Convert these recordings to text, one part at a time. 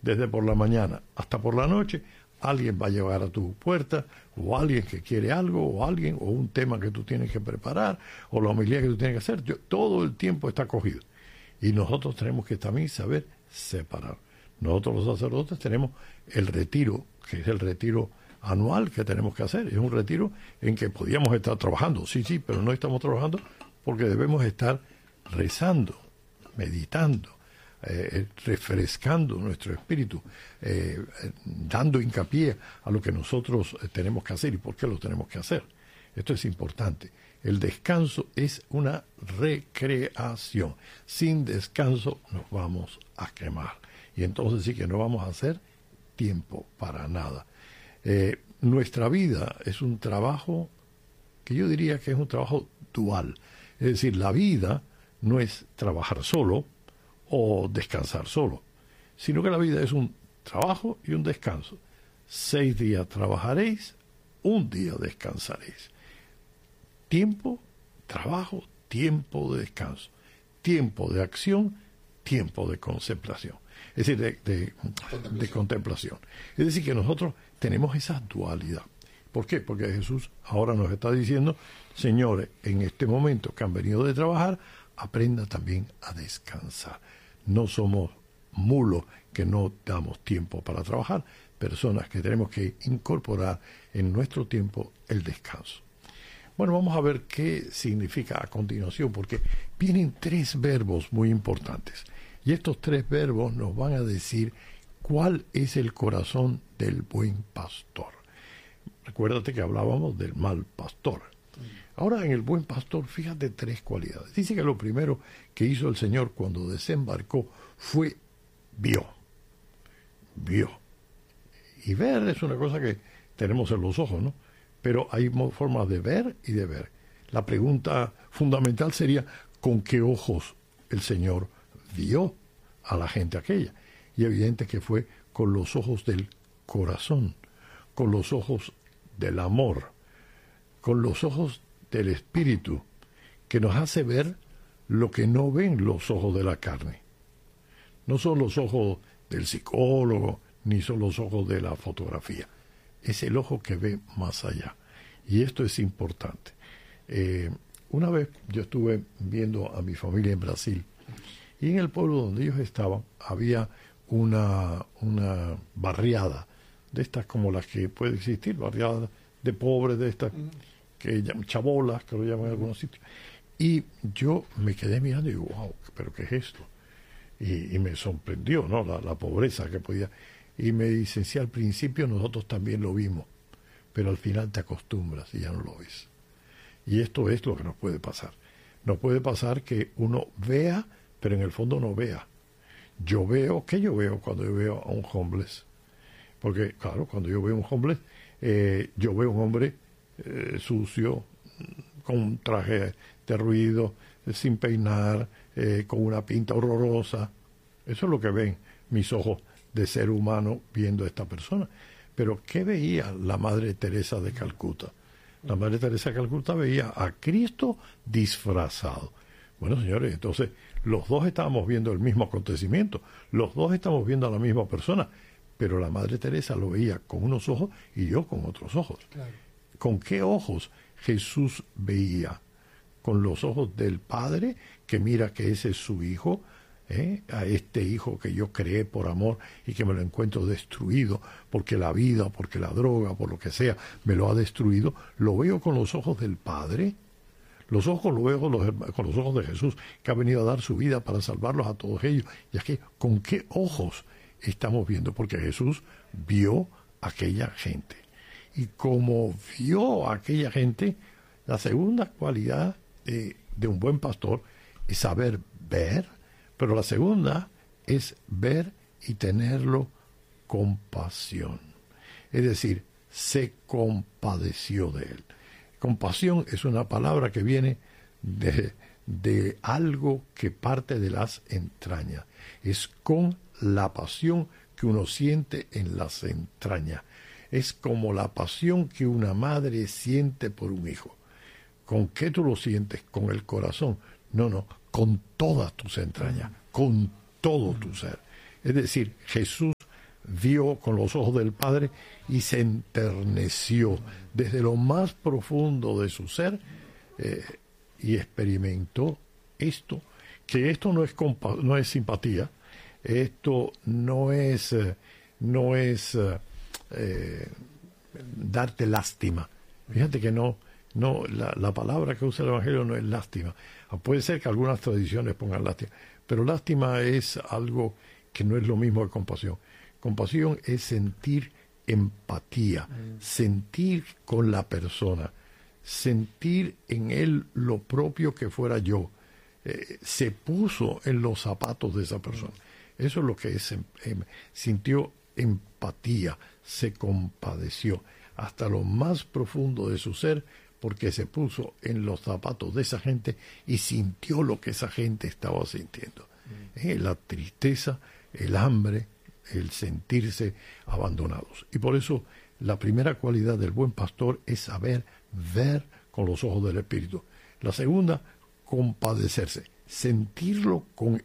desde por la mañana hasta por la noche, alguien va a llegar a tu puerta, o alguien que quiere algo, o un tema que tú tienes que preparar, o la homilía que tú tienes que hacer. Todo el tiempo está cogido. Y nosotros tenemos que también saber separar. Nosotros los sacerdotes tenemos el retiro, que es el retiro anual que tenemos que hacer. Es un retiro en que podíamos estar trabajando, sí, pero no estamos trabajando porque debemos estar rezando, meditando, refrescando nuestro espíritu, dando hincapié a lo que nosotros tenemos que hacer y por qué lo tenemos que hacer. Esto es importante. El descanso es una recreación. Sin descanso nos vamos a quemar. Y entonces sí que no vamos a hacer tiempo para nada. Nuestra vida es un trabajo que yo diría que es un trabajo dual. Es decir, la vida no es trabajar solo o descansar solo, sino que la vida es un trabajo y un descanso. 6 días trabajaréis, 1 día descansaréis. Tiempo, trabajo, tiempo de descanso. Tiempo de acción, tiempo de contemplación. Es decir, de contemplación. Es decir, que nosotros tenemos esa dualidad. ¿Por qué? Porque Jesús ahora nos está diciendo, señores, en este momento que han venido de trabajar, aprenda también a descansar. No somos mulos que no damos tiempo para trabajar, personas que tenemos que incorporar en nuestro tiempo el descanso. Bueno, vamos a ver qué significa a continuación, porque vienen 3 verbos muy importantes. Y estos 3 verbos nos van a decir cuál es el corazón del buen pastor. Recuérdate que hablábamos del mal pastor. Ahora, en el buen pastor, fíjate 3 cualidades. Dice que lo primero que hizo el Señor cuando desembarcó fue vio. Y ver es una cosa que tenemos en los ojos, ¿no? Pero hay formas de ver y de ver. La pregunta fundamental sería, ¿con qué ojos el Señor vio a la gente aquella? Y evidente que fue con los ojos del corazón, con los ojos del amor, con los ojos del espíritu, que nos hace ver lo que no ven los ojos de la carne. No son los ojos del psicólogo, ni son los ojos de la fotografía. Es el ojo que ve más allá. Y esto es importante. Una vez yo estuve viendo a mi familia en Brasil, y en el pueblo donde ellos estaban había una barriada, de estas como las que puede existir, barriadas de pobres, de estas que llaman chabolas, que lo llaman en algunos sitios. Y yo me quedé mirando y digo, wow, ¿pero qué es esto? Y me sorprendió, ¿no? La pobreza que podía. Y me dicen, sí, al principio nosotros también lo vimos, pero al final te acostumbras y ya no lo ves. Y esto es lo que nos puede pasar. Nos puede pasar que uno vea, pero en el fondo no vea. ¿Qué yo veo cuando yo veo a un homeless? Porque, claro, cuando yo veo a un homeless, yo veo a un hombre sucio, con un traje de ruido, sin peinar, con una pinta horrorosa. Eso es lo que ven mis ojos de ser humano viendo a esta persona. Pero ¿qué veía la Madre Teresa de Calcuta? La Madre Teresa de Calcuta veía a Cristo disfrazado. Bueno, señores, entonces los dos estábamos viendo el mismo acontecimiento, los dos estamos viendo a la misma persona, pero la Madre Teresa lo veía con unos ojos y yo con otros ojos. Claro. ¿Con qué ojos Jesús veía? Con los ojos del Padre, que mira que ese es su Hijo, a este hijo que yo creé por amor y que me lo encuentro destruido porque la vida, porque la droga, por lo que sea, me lo ha destruido. Lo veo con los ojos del Padre. Los ojos lo veo con los ojos de Jesús, que ha venido a dar su vida para salvarlos a todos ellos. Y aquí, ¿con qué ojos estamos viendo? Porque Jesús vio a aquella gente. Y como vio a aquella gente, la segunda cualidad de un buen pastor es saber ver, pero la segunda es ver y tenerlo compasión. Es decir, se compadeció de él. Compasión es una palabra que viene de algo que parte de las entrañas. Es con la pasión que uno siente en las entrañas. Es como la pasión que una madre siente por un hijo. ¿Con qué tú lo sientes? ¿Con el corazón? No, con todas tus entrañas, con todo tu ser. Es decir, Jesús vio con los ojos del Padre y se enterneció desde lo más profundo de su ser y experimentó esto, que esto no es simpatía, esto no es darte lástima. Fíjate que la palabra que usa el Evangelio no es lástima. Puede ser que algunas tradiciones pongan lástima, pero lástima es algo que no es lo mismo que compasión. Compasión es sentir empatía, sentir con la persona, sentir en él lo propio que fuera yo. Se puso en los zapatos de esa persona. Eso es lo que es, sintió empatía, se compadeció hasta lo más profundo de su ser, porque se puso en los zapatos de esa gente y sintió lo que esa gente estaba sintiendo. La tristeza, el hambre, el sentirse abandonados. Y por eso la primera cualidad del buen pastor es saber ver con los ojos del Espíritu. La segunda, compadecerse, sentirlo con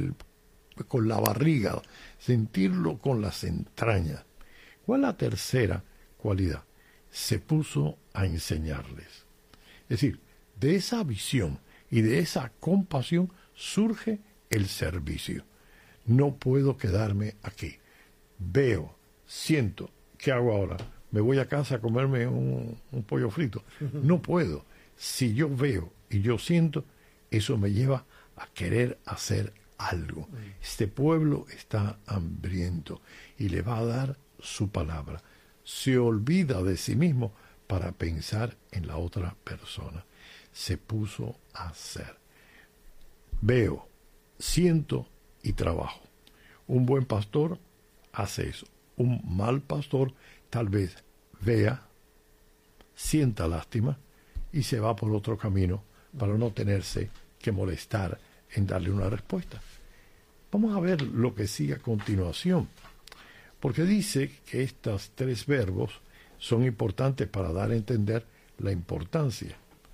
la barriga, sentirlo con las entrañas. ¿Cuál es la tercera cualidad? Se puso a enseñarles. Es decir, de esa visión y de esa compasión surge el servicio. No puedo quedarme aquí. Veo, siento, ¿qué hago ahora? ¿Me voy a casa a comerme un pollo frito? No puedo. Si yo veo y yo siento, eso me lleva a querer hacer algo. Este pueblo está hambriento y le va a dar su palabra. Se olvida de sí mismo para pensar en la otra persona. Se puso a hacer. Veo, siento y trabajo. Un buen pastor hace eso. Un mal pastor tal vez vea, sienta lástima y se va por otro camino para no tenerse que molestar en darle una respuesta. Vamos a ver lo que sigue a continuación, porque dice que estos tres verbos son importantes para dar a entender la importancia.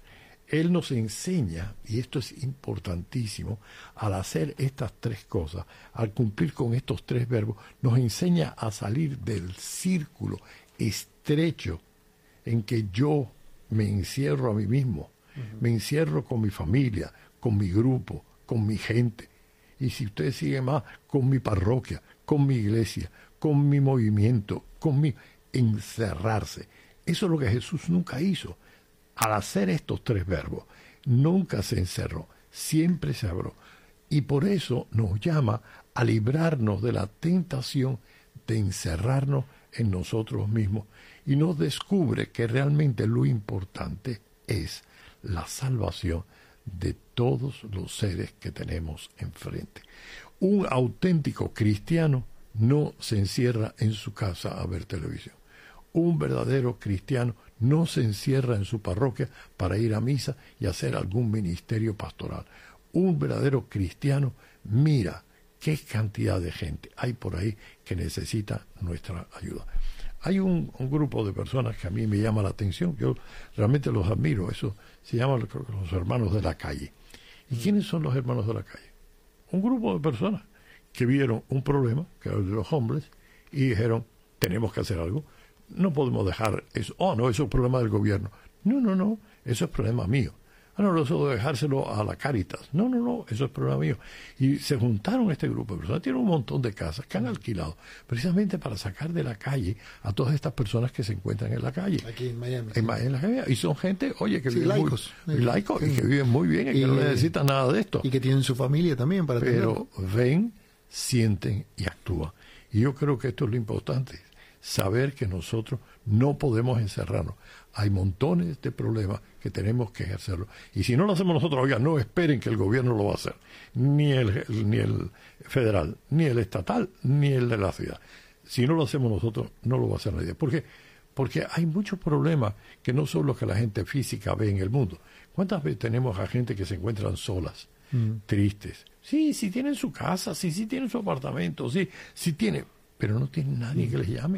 Él nos enseña, y esto es importantísimo, al hacer estas tres cosas, al cumplir con estos tres verbos, nos enseña a salir del círculo estrecho en que yo me encierro a mí mismo, me encierro con mi familia, con mi grupo, con mi gente, y si ustedes siguen más, con mi parroquia, con mi iglesia, con mi movimiento, con mi encerrarse. Eso es lo que Jesús nunca hizo. Al hacer estos tres verbos, nunca se encerró, siempre se abrió. Y por eso nos llama a librarnos de la tentación de encerrarnos en nosotros mismos y nos descubre que realmente lo importante es la salvación de todos los seres que tenemos enfrente. Un auténtico cristiano no se encierra en su casa a ver televisión. Un verdadero cristiano no se encierra en su parroquia para ir a misa y hacer algún ministerio pastoral. Un verdadero cristiano mira qué cantidad de gente hay por ahí que necesita nuestra ayuda. Hay un grupo de personas que a mí me llama la atención, yo realmente los admiro, eso se llama los hermanos de la calle. ¿Y quiénes son los hermanos de la calle? Un grupo de personas que vieron un problema, que era el de los hombres, y dijeron, tenemos que hacer algo. No podemos dejar eso. Oh, no, eso es problema del gobierno. No, eso es problema mío. Ah, no, eso de dejárselo a la Cáritas. No, eso es problema mío. Y se juntaron este grupo de personas. Tienen un montón de casas que han alquilado precisamente para sacar de la calle a todas estas personas que se encuentran en la calle. Aquí en Miami. En la calle. Y son gente, oye, que viven laicos. Muy laicos y que viven muy bien y que no necesitan nada de esto. Y que tienen su familia también para Pero ven, sienten y actúan. Y yo creo que esto es lo importante. Saber que nosotros no podemos encerrarnos. Hay montones de problemas que tenemos que ejercerlo. Y si no lo hacemos nosotros, oigan, no esperen que el gobierno lo va a hacer. Ni el federal, ni el estatal, ni el de la ciudad. Si no lo hacemos nosotros, no lo va a hacer nadie. ¿Por qué? Porque hay muchos problemas que no son los que la gente física ve en el mundo. ¿Cuántas veces tenemos a gente que se encuentran solas, tristes? Sí tienen su casa, sí tienen su apartamento, sí tienen, pero no tienen nadie que les llame.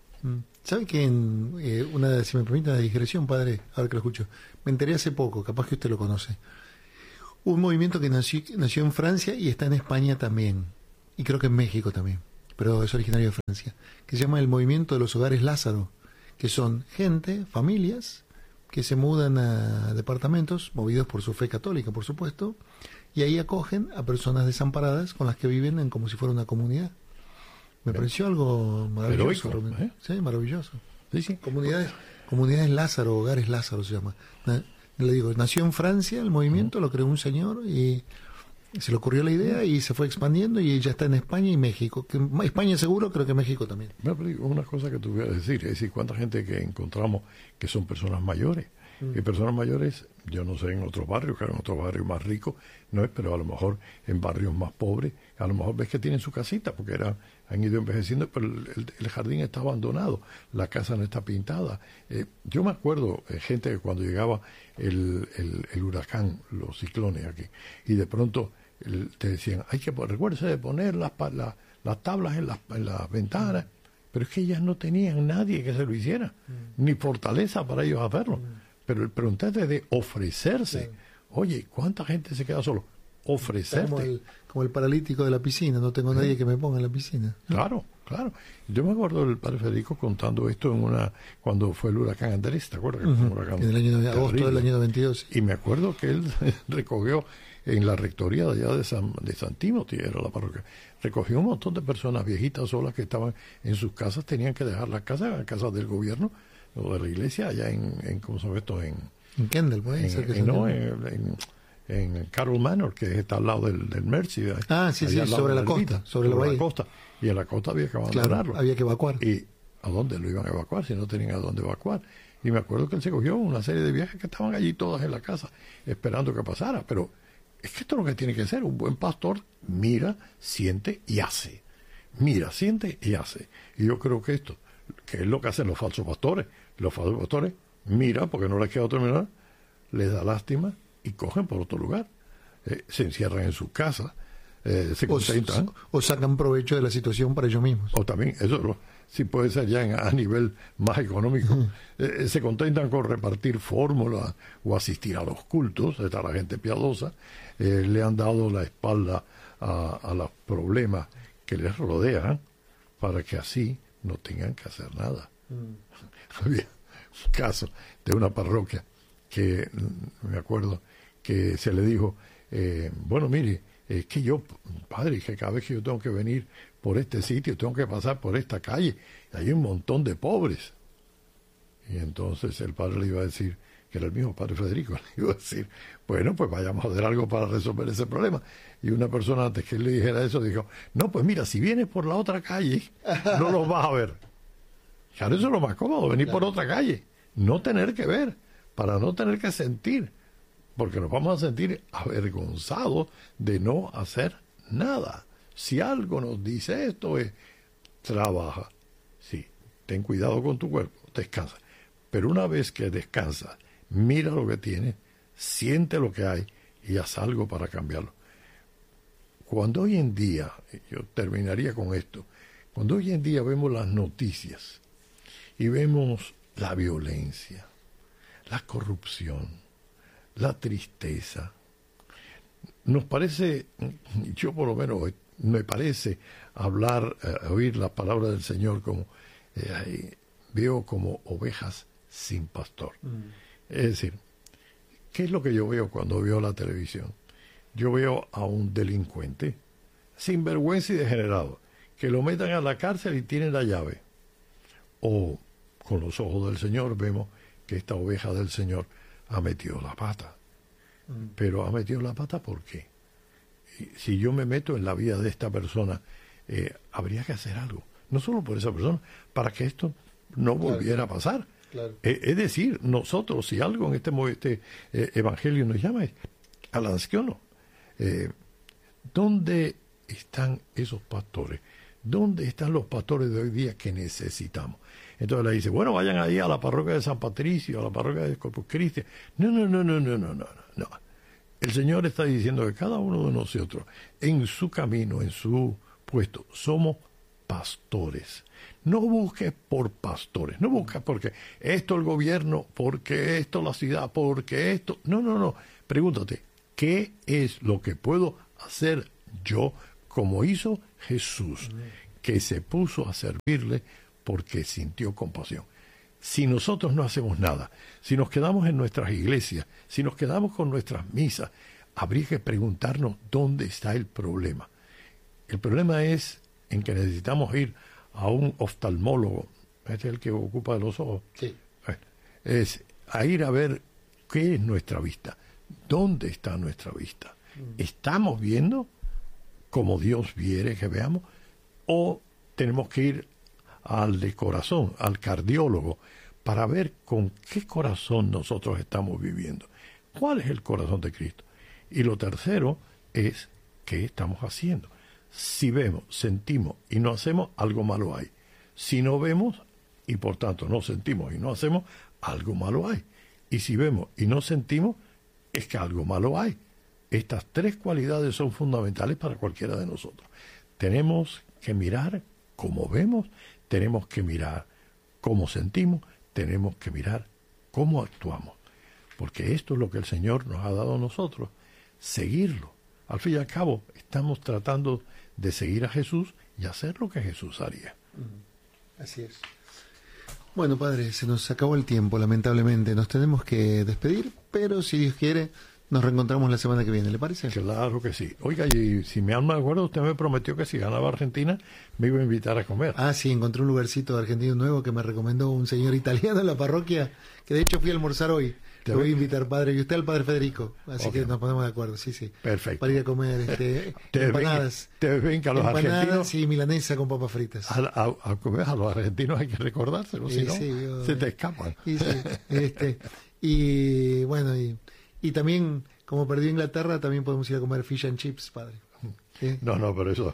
¿Sabe que si me permite una digresión, padre, ahora que lo escucho, me enteré hace poco, capaz que usted lo conoce, un movimiento que nació en Francia y está en España también, y creo que en México también, pero es originario de Francia, que se llama el Movimiento de los Hogares Lázaro, que son gente, familias, que se mudan a departamentos, movidos por su fe católica, por supuesto, y ahí acogen a personas desamparadas con las que viven en como si fuera una comunidad. Me pareció algo maravilloso. Heroico, ¿eh? Sí, maravilloso. Sí, sí. Comunidades Lázaro, Hogares Lázaro se llama. Le digo, nació en Francia el movimiento, lo creó un señor y se le ocurrió la idea y se fue expandiendo y ya está en España y México. España seguro, creo que México también. Una cosa que te voy a decir, es decir, cuánta gente que encontramos que son personas mayores. Y personas mayores, yo no sé en otros barrios, que en otros barrios más ricos, no es, pero a lo mejor en barrios más pobres, a lo mejor ves que tienen su casita, porque han ido envejeciendo, pero el jardín está abandonado, la casa no está pintada. Yo me acuerdo, gente que cuando llegaba el huracán, los ciclones aquí, y de pronto te decían, recuérdese de poner las tablas en las ventanas, pero es que ellas no tenían nadie que se lo hiciera, ni fortaleza para ellos hacerlo. Pero el preguntarte de ofrecerse, oye, ¿cuánta gente se queda solo? Ofrecerte. Como el paralítico de la piscina, no tengo nadie que me ponga en la piscina. Claro. Yo me acuerdo del padre Federico contando esto cuando fue el huracán Andrés, ¿te acuerdas? Que fue un huracán en el agosto del año 92. Y me acuerdo que él recogió en la rectoría de allá de San Timothy, era la parroquia, recogió un montón de personas viejitas solas que estaban en sus casas, tenían que dejar las casas del gobierno o de la iglesia allá en ¿cómo se llama esto? En Kendall, puede ser que en Carroll Manor, que está al lado del Mercy. Sí, sobre la costa, sobre la costa. Y en la costa había que abandonarlo. Claro, había que evacuar. ¿Y a dónde lo iban a evacuar si no tenían a dónde evacuar? Y me acuerdo que él se cogió una serie de viajes que estaban allí todas en la casa, esperando que pasara. Pero es que esto es lo que tiene que ser. Un buen pastor mira, siente y hace. Mira, siente y hace. Y yo creo que esto, que es lo que hacen los falsos pastores. Los falsos pastores miran, porque no les queda otro mirar, les da lástima y cogen por otro lugar. Se encierran en sus casas, se contentan. O sacan provecho de la situación para ellos mismos. O también, eso sí puede ser ya a nivel más económico. Se contentan con repartir fórmulas o asistir a los cultos, está la gente piadosa. Le han dado la espalda a los problemas que les rodean para que así no tengan que hacer nada. Había un caso de una parroquia que me acuerdo que se le dijo, bueno, mire, es que yo, padre, que cada vez que yo tengo que venir por este sitio, tengo que pasar por esta calle, y hay un montón de pobres. Y entonces el padre le iba a decir, que era el mismo padre Federico, le iba a decir, bueno, pues vayamos a hacer algo para resolver ese problema. Y una persona, antes que él le dijera eso, dijo, no, pues mira, si vienes por la otra calle, no los vas a ver. Claro, eso es lo más cómodo, venir por otra calle, no tener que ver, para no tener que sentir, porque nos vamos a sentir avergonzados de no hacer nada. Si algo nos dice esto es, trabaja, sí, ten cuidado con tu cuerpo, descansa. Pero una vez que descansas, mira lo que tienes, siente lo que hay y haz algo para cambiarlo. Cuando hoy en día, yo terminaría con esto, cuando hoy en día vemos las noticias y vemos la violencia, la corrupción, la tristeza, nos parece, yo por lo menos me parece oír la palabra del Señor como, veo como ovejas sin pastor. Es decir, ¿qué es lo que yo veo cuando veo la televisión? Yo veo a un delincuente, sinvergüenza y degenerado, que lo metan a la cárcel y tienen la llave. O con los ojos del Señor vemos que esta oveja del Señor ha metido la pata. Pero ha metido la pata ¿por qué? Si yo me meto en la vida de esta persona, habría que hacer algo. No solo por esa persona, para que esto no volviera a pasar. Claro. Es decir, nosotros, si algo en este evangelio nos llama, es al anciano. ¿Dónde están esos pastores? ¿Dónde están los pastores de hoy día que necesitamos? Entonces le dice, bueno, vayan ahí a la parroquia de San Patricio, a la parroquia de Corpus Christi. No. El Señor está diciendo que cada uno de nosotros, en su camino, en su puesto, somos pastores. No busques por pastores, no busques porque esto el gobierno, porque esto la ciudad, porque esto... No. Pregúntate, ¿qué es lo que puedo hacer yo como hizo Jesús? que se puso a servirle porque sintió compasión. Si nosotros no hacemos nada, si nos quedamos en nuestras iglesias, si nos quedamos con nuestras misas, habría que preguntarnos dónde está el problema. El problema es en que necesitamos ir a un oftalmólogo, este es el que ocupa de los ojos, Sí. Es a ir a ver qué es nuestra vista, dónde está nuestra vista. ¿Estamos viendo como Dios quiere que veamos? ¿O tenemos que ir al de corazón, al cardiólogo, para ver con qué corazón nosotros estamos viviendo? ¿Cuál es el corazón de Cristo? Y lo tercero es, ¿qué estamos haciendo? Si vemos, sentimos y no hacemos, algo malo hay. Si no vemos y por tanto no sentimos y no hacemos, algo malo hay. Y si vemos y no sentimos, es que algo malo hay. Estas tres cualidades son fundamentales para cualquiera de nosotros. Tenemos que mirar cómo vemos, tenemos que mirar cómo sentimos, tenemos que mirar cómo actuamos. Porque esto es lo que el Señor nos ha dado a nosotros, seguirlo. Al fin y al cabo, estamos tratando de seguir a Jesús y hacer lo que Jesús haría. Así es. Bueno, padre, se nos acabó el tiempo, lamentablemente. Nos tenemos que despedir, pero si Dios quiere, nos reencontramos la semana que viene, ¿le parece? Claro que sí. Oiga, y si me acuerdo, usted me prometió que si ganaba Argentina, me iba a invitar a comer. Ah, sí, encontré un lugarcito de argentino nuevo que me recomendó un señor italiano en la parroquia, que de hecho fui a almorzar hoy. Te voy a invitar, padre, y usted al padre Federico. Así que nos ponemos de acuerdo, sí, sí. Perfecto. Para ir a comer empanadas. Te ven que a los argentinos... y milanesa con papas fritas. A los argentinos hay que recordárselo, si no, se te escapan. Y bueno, y también, como perdió Inglaterra, también podemos ir a comer fish and chips, padre. ¿Sí? No, pero eso...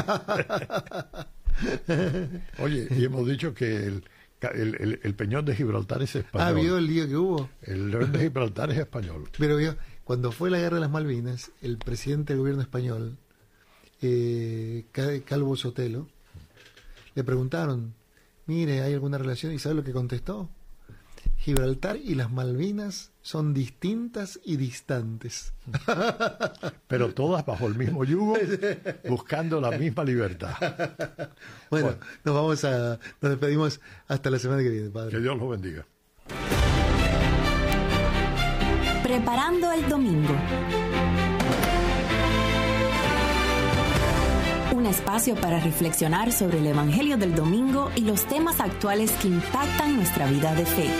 Oye, y hemos dicho que el Peñón de Gibraltar es español. Ah, ¿vio el lío que hubo? El Peñón de Gibraltar es español. Pero vio, cuando fue la guerra de las Malvinas, el presidente del gobierno español, Calvo Sotelo, le preguntaron, mire, ¿hay alguna relación? ¿Y sabe lo que contestó? Gibraltar y las Malvinas son distintas y distantes. Pero todas bajo el mismo yugo, buscando la misma libertad. Bueno, nos despedimos hasta la semana que viene, padre. Que Dios los bendiga. Preparando el domingo. Un espacio para reflexionar sobre el Evangelio del domingo y los temas actuales que impactan nuestra vida de fe.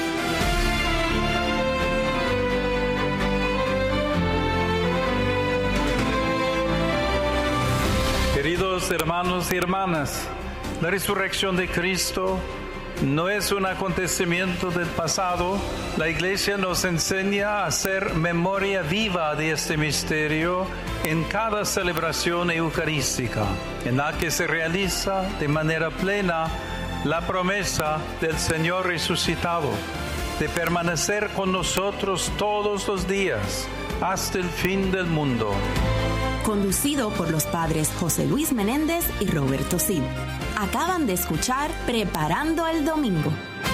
Queridos hermanos y hermanas, la resurrección de Cristo no es un acontecimiento del pasado. La Iglesia nos enseña a hacer memoria viva de este misterio en cada celebración eucarística, en la que se realiza de manera plena la promesa del Señor resucitado de permanecer con nosotros todos los días hasta el fin del mundo. Conducido por los padres José Luis Menéndez y Roberto Cid. Acaban de escuchar Preparando el Domingo.